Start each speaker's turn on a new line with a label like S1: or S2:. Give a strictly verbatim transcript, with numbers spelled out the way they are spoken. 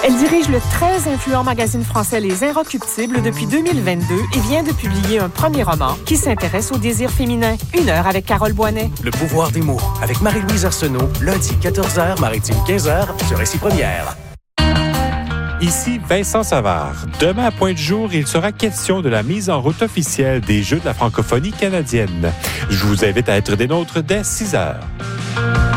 S1: Elle dirige le très influent magazine français Les Inrecuptibles depuis deux mille vingt-deux et vient de publier un premier roman qui s'intéresse au désir féminin. Une heure avec Carole Boinet.
S2: Le pouvoir des mots avec Marie-Louise Arsenault, lundi quatorze heures, maritime quinze heures, sur Récit Première.
S3: Ici Vincent Savard. Demain à Pointe-du-Jour, il sera question de la mise en route officielle des Jeux de la francophonie canadienne. Je vous invite à être des nôtres dès six heures.